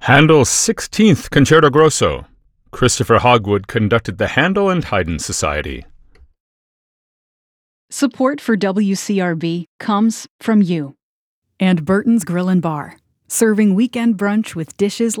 Handel's 16th Concerto Grosso. Christopher Hogwood conducted the Handel and Haydn Society. Support for WCRB comes from you. And Burton's Grill and Bar, serving weekend brunch with dishes